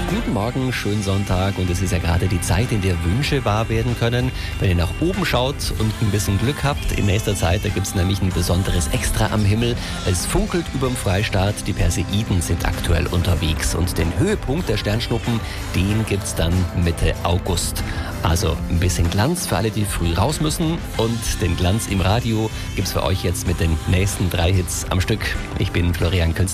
Guten Morgen, schönen Sonntag, und es ist ja gerade die Zeit, in der Wünsche wahr werden können. Wenn ihr nach oben schaut und ein bisschen Glück habt, in nächster Zeit, da gibt es nämlich ein besonderes Extra am Himmel. Es funkelt überm Freistaat, die Perseiden sind aktuell unterwegs und den Höhepunkt der Sternschnuppen, den gibt's dann Mitte August. Also ein bisschen Glanz für alle, die früh raus müssen, und den Glanz im Radio gibt's für euch jetzt mit den nächsten 3 Hits am Stück. Ich bin Florian Künstler.